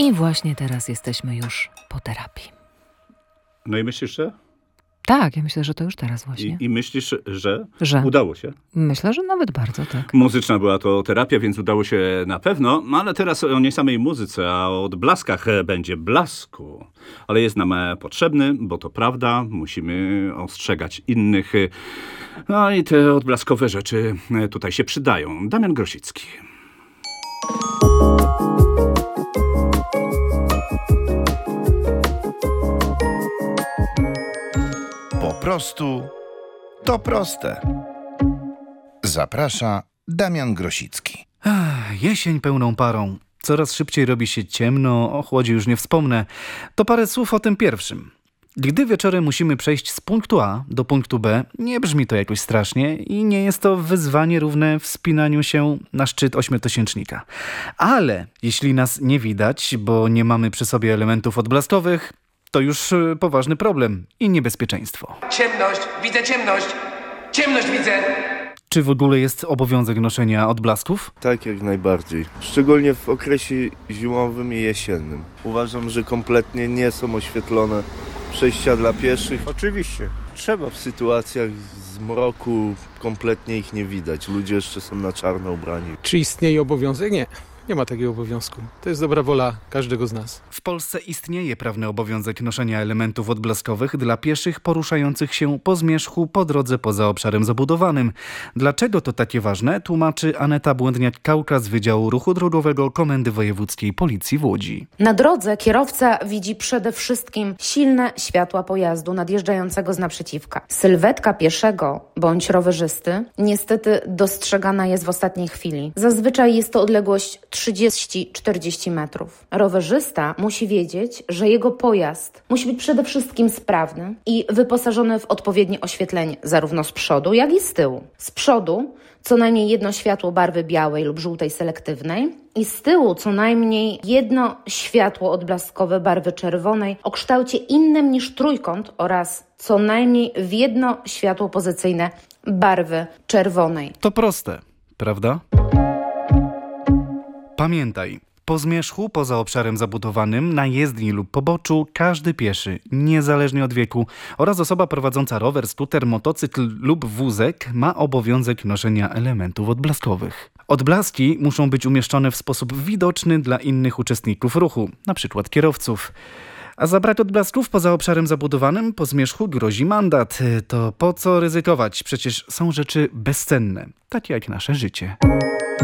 I właśnie teraz jesteśmy już po terapii. No i myślisz, że? Tak, ja myślę, że to już teraz właśnie. I myślisz, że Że? udało się? Myślę, że nawet bardzo tak. Muzyczna była to terapia, więc udało się na pewno. No ale teraz o nie samej muzyce, a o odblaskach będzie blasku. Ale jest nam potrzebny, bo to prawda, musimy ostrzegać innych. No i te odblaskowe rzeczy tutaj się przydają. Damian Grosicki. Po prostu to proste. Zaprasza Damian Grosicki. Jesień pełną parą. Coraz szybciej robi się ciemno, o chłodzie już nie wspomnę. To parę słów o tym pierwszym. Gdy wieczorem musimy przejść z punktu A do punktu B, nie brzmi to jakoś strasznie i nie jest to wyzwanie równe wspinaniu się na szczyt ośmiotysięcznika. Ale jeśli nas nie widać, bo nie mamy przy sobie elementów odblaskowych, to już poważny problem i niebezpieczeństwo. Ciemność, widzę ciemność! Ciemność widzę! Czy w ogóle jest obowiązek noszenia odblasków? Tak, jak najbardziej. Szczególnie w okresie zimowym i jesiennym. Uważam, że kompletnie nie są oświetlone przejścia dla pieszych. Oczywiście, trzeba. W sytuacjach zmroku kompletnie ich nie widać. Ludzie jeszcze są na czarno ubrani. Czy istnieje obowiązek? Nie ma takiego obowiązku. To jest dobra wola każdego z nas. W Polsce istnieje prawny obowiązek noszenia elementów odblaskowych dla pieszych poruszających się po zmierzchu po drodze poza obszarem zabudowanym. Dlaczego to takie ważne, tłumaczy Aneta Błędniak-Kauka z Wydziału Ruchu Drogowego Komendy Wojewódzkiej Policji w Łodzi. Na drodze kierowca widzi przede wszystkim silne światła pojazdu nadjeżdżającego z naprzeciwka. Sylwetka pieszego bądź rowerzysty niestety dostrzegana jest w ostatniej chwili. Zazwyczaj jest to odległość 30-40 metrów. Rowerzysta musi wiedzieć, że jego pojazd musi być przede wszystkim sprawny i wyposażony w odpowiednie oświetlenie, zarówno z przodu, jak i z tyłu. Z przodu co najmniej jedno światło barwy białej lub żółtej selektywnej i z tyłu co najmniej jedno światło odblaskowe barwy czerwonej o kształcie innym niż trójkąt oraz co najmniej w jedno światło pozycyjne barwy czerwonej. To proste, prawda? Pamiętaj, po zmierzchu, poza obszarem zabudowanym, na jezdni lub poboczu, każdy pieszy, niezależnie od wieku oraz osoba prowadząca rower, skuter, motocykl lub wózek ma obowiązek noszenia elementów odblaskowych. Odblaski muszą być umieszczone w sposób widoczny dla innych uczestników ruchu, np. kierowców. A za brak odblasków poza obszarem zabudowanym po zmierzchu grozi mandat. To po co ryzykować? Przecież są rzeczy bezcenne, takie jak nasze życie.